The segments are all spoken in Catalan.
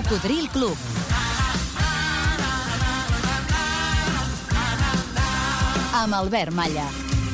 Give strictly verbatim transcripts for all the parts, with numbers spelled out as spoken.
Cocodril Club. Amb Albert Malla.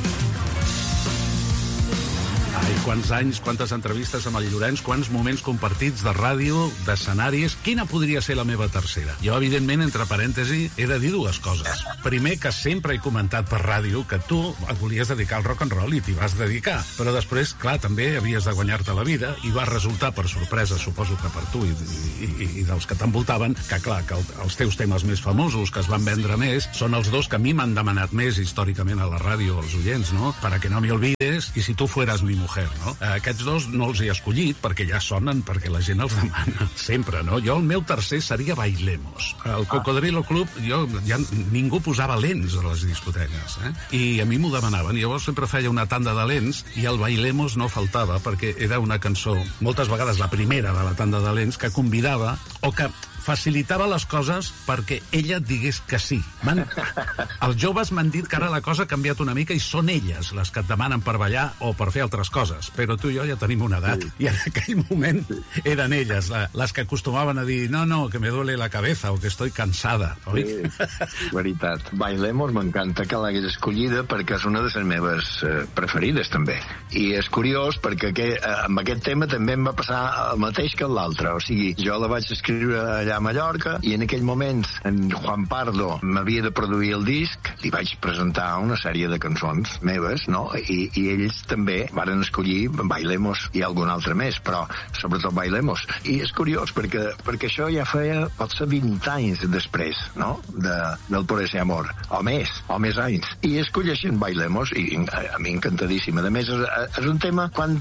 Ai, quants anys, quantes entrevistes amb el Llorenç, quants moments compartits de ràdio, d'escenaris. Quina podria ser la meva tercera? Jo, evidentment, entre parèntesi, he de dir dues coses. Primer, que sempre he comentat per ràdio que tu et volies dedicar al rock and roll i t'hi vas dedicar. Però després, clar, també havies de guanyar-te la vida i va resultar, per sorpresa, suposo que per tu i, i, i dels que t'envoltaven, que clar, que el, els teus temes més famosos, que es van vendre més, són els dos que a mi m'han demanat més històricament a la ràdio, als oients, no? Para que no me olvides i si tu fueras mi mujer, no? Aquests dos no els he escollit perquè ja sonen, perquè la gent els demana sempre, no? Jo, el meu tercer seria Bailemos. El Cocodrilo Club, jo, ja ningú posava lents a les discoteques, eh? I a mi m'ho demanaven. Llavors sempre feia una tanda de lents i el Bailemos no faltava perquè era una cançó, moltes vegades la primera de la tanda de lents, que convidava o que facilitava les coses perquè ella digués que sí. Man, els joves m'han dit que ara la cosa ha canviat una mica i són elles les que et demanen per ballar o per fer altres coses, però tu i jo ja tenim una edat i en aquell moment eren elles les que acostumaven a dir no, no, que me duele la cabeza o que estoy cansada, oi? Sí, veritat. Bailemos m'encanta que l'hagués escollida perquè és una de les meves eh, preferides també, i és curiós perquè que, eh, amb aquest tema també em va passar el mateix que l'altre, o sigui, jo la vaig escriure allà a Mallorca i en aquell moment en Juan Pardo m'havia de produir el disc, li vaig presentar una sèrie de cançons meves, no? I, i ells també varen escollir Bailemos i algun altre més, però sobretot Bailemos. I és curiós perquè, perquè això ja feia potser vint anys després, no? De, del Por ese amor, o més, o més anys. I escolleixen Bailemos i a, a mi encantadíssim. A més, és, és un tema quan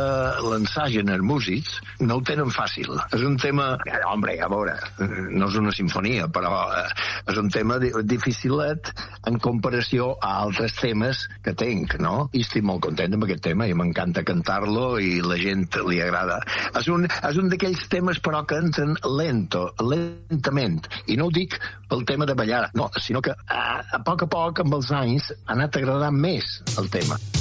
l'ensagen els músics no ho tenen fàcil. És un tema, hombre, a veure, no és una sinfonia, però eh, és un tema dificilet en comparació a altres temes que tenc, no? I estic molt content amb aquest tema i m'encanta cantar-lo i la gent li agrada. És un, és un d'aquells temes, però, que entren lento, lentament. I no ho dic pel tema de ballar, no, sinó que a, a poc a poc, amb els anys, ha anat agradant més el tema.